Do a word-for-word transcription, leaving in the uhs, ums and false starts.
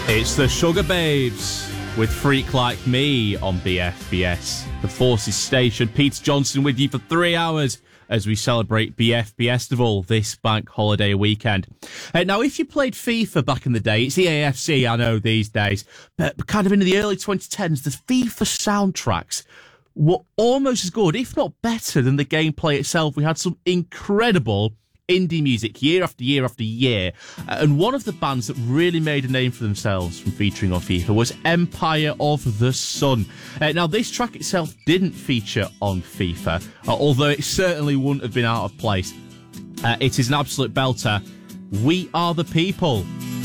It's the Sugar Babes with Freak Like Me on B F B S. The Forces Station. Peter Johnson with you for three hours as we celebrate B F B Festival this bank holiday weekend. Uh, now, if you played FIFA back in the day, it's the A F C, I know, these days, but kind of in the early twenty tens, the FIFA soundtracks were almost as good, if not better, than the gameplay itself. We had some incredible indie music year after year after year, and one of the bands that really made a name for themselves from featuring on FIFA was Empire of the Sun. Uh, now, this track itself didn't feature on FIFA, uh, although it certainly wouldn't have been out of place. Uh, it is an absolute belter. We Are the People.